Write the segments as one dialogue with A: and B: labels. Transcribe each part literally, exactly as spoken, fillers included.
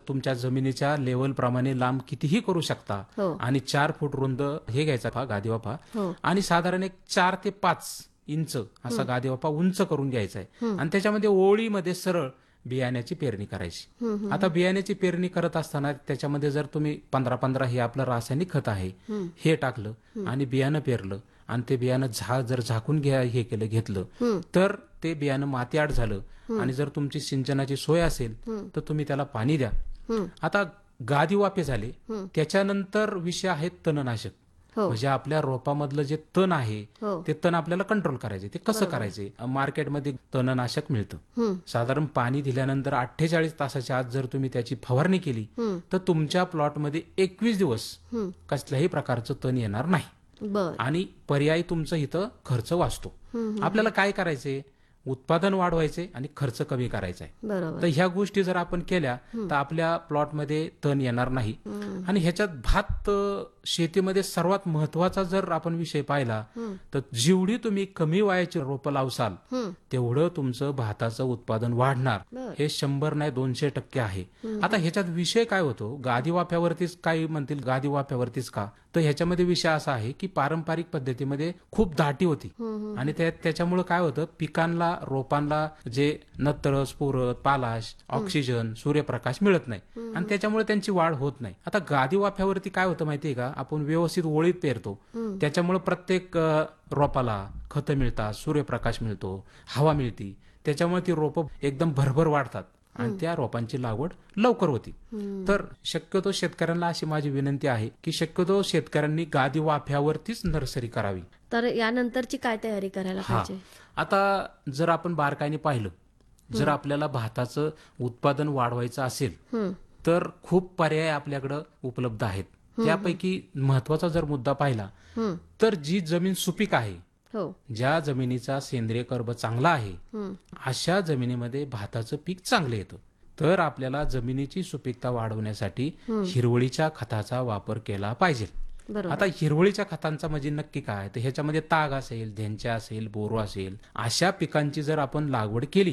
A: तुमच्या जमिनीच्या लेवल प्रमाणे लांब कितीही करू शकता.
B: हो.
A: आणि चार फूट रुंद हे घ्यायचा पहा गादीवाफा
B: हो.
A: आणि साधारण एक चार ते पाच इंच असा गादीवाफा उंच करून घ्यायचा आहे आणि त्याच्यामध्ये ओळीमध्ये सरळ बियाण्याची पेरणी करायची. आता बियाण्याची पेरणी करत असताना त्याच्यामध्ये जर तुम्ही पंधरा पंधरा हे आपलं रासायनिक खत आहे हे टाकलं आणि बियाणं पेरलं आणि ते बियाणं झा जर झाकून घ्या हे केलं घेतलं तर ते बियाणं मातीआड झालं आणि जर तुमची सिंचनाची सोय असेल तर तुम्ही त्याला पाणी द्या. आता गादी वाफे झाले, त्याच्यानंतर विषय आहे तणनाशक.
B: हो.
A: म्हणजे आपल्या रोपामधलं जे तण आहे
B: हो.
A: ते तण आपल्याला कंट्रोल करायचे. ते कसं करायचे? मार्केटमध्ये तणनाशक मिळतं. साधारण पाणी दिल्यानंतर अठ्ठेचाळीस तासाच्या आत जर तुम्ही त्याची फवारणी केली तर तुमच्या प्लॉटमध्ये एकवीस दिवस कसल्याही प्रकारचं तण येणार नाही.
B: बर.
A: आणि पर्यायी तुमचं इथं खर्च वाचतो. आपल्याला काय करायचंय? उत्पादन वाढवायचे आणि खर्च कमी करायचा आहे.
B: बरोबर.
A: तर ह्या गोष्टी जर आपण केल्या तर आपल्या प्लॉटमध्ये तण येणार नाही. आणि ह्याच्यात भात अ, शेतीमध्ये सर्वात महत्वाचा जर आपण विषय पाहिला तर जेवढी तुम्ही कमी वयाची रोपं लावसाल तेवढं तुमचं भाताचं उत्पादन वाढणार.
B: बर.
A: हे शंभर नाही दोनशे टक्के आहे. आता ह्याच्यात विषय काय होतो? गादी वाफ्यावरतीच काही म्हणतील गादी वाफ्यावरतीच का? तर ह्याच्यामध्ये विषय असा आहे की पारंपरिक पद्धतीमध्ये खूप दाटी होती आणि त्या त्याच्यामुळे काय होतं? पिकांना रोपांना जे नत्र स्फुरद पालाश ऑक्सिजन सूर्यप्रकाश मिळत नाही आणि त्याच्यामुळे त्यांची वाढ होत नाही. आता गादी वाफ्यावरती काय होतं माहितीये का? आपण व्यवस्थित ओळीत पेरतो, त्याच्यामुळे प्रत्येक अ, रोपाला खतं मिळतात, सूर्यप्रकाश मिळतो, हवा मिळते, त्याच्यामुळे ती रोपं एकदम भरभर वाढतात आणि त्या रोपांची लागवड लवकर होती. तर शक्यतो शेतकऱ्यांना अशी माझी विनंती आहे की शक्यतो शेतकऱ्यांनी गादी वाफ्यावरतीच नर्सरी करावी.
B: तर यानंतरची काय तयारी करायला
A: हा,
B: पाहिजे?
A: आता जर आपण बारकाईने पाहिलं, जर आपल्याला भाताचं उत्पादन वाढवायचं असेल तर खूप पर्याय आपल्याकडं उपलब्ध आहेत. त्यापैकी महत्वाचा जर मुद्दा पाहिला तर जी जमीन सुपीक आहे,
B: हो.
A: ज्या जमिनीचा सेंद्रिय कर्ब चांगला आहे अशा जमिनीमध्ये भाताचं पीक चांगलं येतं. तर आपल्याला जमिनीची सुपीकता वाढवण्यासाठी हिरवळीच्या खताचा वापर केला पाहिजे.
B: बरोबर.
A: आता हिरवळीच्या खतांचा म्हणजे नक्की काय? तर ह्याच्यामध्ये ताग असेल, धेंच्या असेल, बोरो असेल, अशा पिकांची जर आपण लागवड केली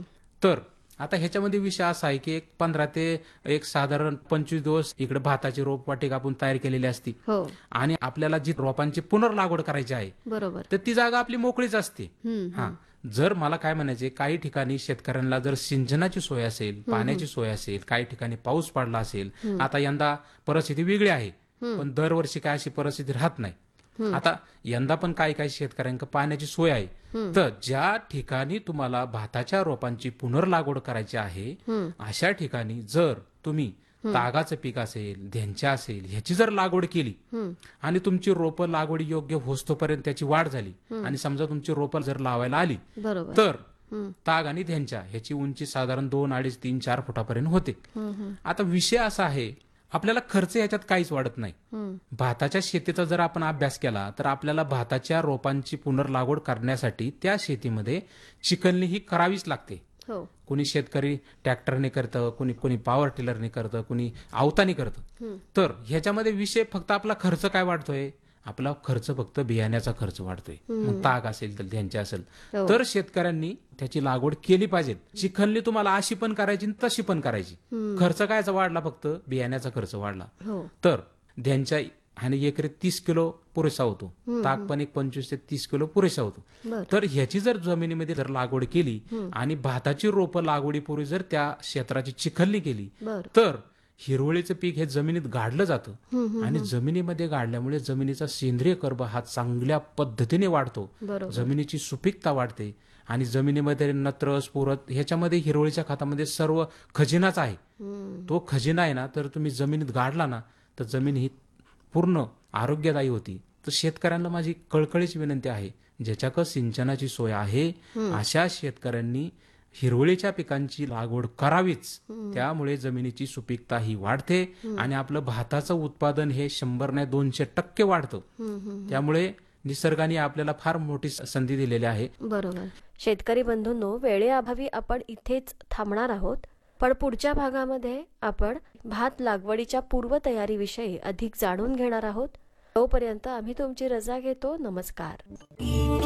A: तर आता ह्याच्यामध्ये विषय असा आहे की एक पंधरा ते एक साधारण पंचवीस दिवस इकडे भाताची रोपवाटिका आपण तयार केलेली असती
B: हो.
A: आणि आपल्याला जी रोपांची पुनर्लागवड करायची आहे
B: बरोबर.
A: तर ती जागा आपली मोकळीच असते.
B: हम्म.
A: हा, जर मला काय म्हणायचे, काही ठिकाणी शेतकऱ्यांना जर सिंचनाची सोय असेल, पाण्याची सोय असेल, काही ठिकाणी पाऊस पडला असेल, आता यंदा परिस्थिती वेगळी आहे पण दरवर्षी काय अशी परिस्थिती राहत नाही. आता यंदा पण काही काही शेतकऱ्यांना पाण्याची सोय आहे. तर ज्या ठिकाणी तुम्हाला भाताच्या रोपांची पुनर्लागवड करायची आहे अशा ठिकाणी जर तुम्ही तागाचं पीक असेल, धेंच्या असेल, ह्याची जर लागवड केली आणि तुमची रोपं लागवड योग्य होस्तोपर्यंत त्याची वाढ झाली आणि समजा तुमची रोपं जर लावायला आली
B: बरोबर.
A: तर ताग आणि धेंच्या ह्याची उंची साधारण दोन अडीच तीन चार फुटापर्यंत होते. आता विषय असा आहे, आपल्याला खर्च याच्यात काहीच वाढत नाही. भाताच्या शेतीचा जर आपण अभ्यास केला तर आपल्याला भाताच्या रोपांची पुनर्लागवड करण्यासाठी त्या शेतीमध्ये चिखलणी ही करावीच लागते.
B: हो.
A: कोणी शेतकरी ट्रॅक्टरने करतं, कोणी कोणी पॉवर टिलरने करतं, कोणी आवताने करतं. तर ह्याच्यामध्ये विषय फक्त आपला खर्च काय वाढतोय? आपला खर्च फक्त बियाण्याचा खर्च वाढतोय. मग ताग असेल तर त्यांच्या असेल तर शेतकऱ्यांनी त्याची लागवड केली पाहिजे. चिखलणी तुम्हाला अशी पण करायची तशी पण करायची. खर्च कायचा वाढला? फक्त बियाण्याचा खर्च वाढला. तर त्यांच्या आणि एकरी तीस किलो पुरेसा होतो, ताक पण एक पंचवीस ते तीस किलो पुरेसा होतो. तर ह्याची जर जमिनीमध्ये जर लागवड केली आणि भाताची रोपं लागवडीपूर्वी जर त्या क्षेत्राची चिखलणी केली तर हिरवळीचं पीक हे जमिनीत गाडलं जातं आणि जमिनीमध्ये गाडल्यामुळे जमिनीचा सेंद्रिय कर्ब हा चांगल्या पद्धतीने वाढतो. जमिनीची सुपीकता वाढते आणि जमिनीमध्ये नत्र स्फुरद ह्याच्यामध्ये हिरवळीच्या खतामध्ये सर्व खजिनाच आहे. तो खजिना आहे ना, तर तुम्ही जमिनीत गाडला ना तर जमीन ही पूर्ण आरोग्यदायी होती. तर शेतकऱ्यांना माझी कळकळीची विनंती आहे, ज्याच्याकडे सिंचनाची सोय आहे अशा शेतकऱ्यांनी हिरवळीच्या पिकांची लागवड करावीच. त्यामुळे जमिनीची सुपीकता ही वाढते आणि आपलं भाताचं उत्पादन हे शंभर ने दोनशे टक्के वाढतं. त्यामुळे निसर्गाने आपल्याला फार मोठी संधी दिलेली आहे.
B: बरोबर. शेतकरी बंधूंनो, वेळेअभावी आपण इथेच थांबणार आहोत, पण पुढच्या भागामध्ये आपण भात लागवडीच्या पूर्वतयारीविषयी अधिक जाणून घेणार आहोत. तोपर्यंत आम्ही तुमची रजा घेतो. नमस्कार.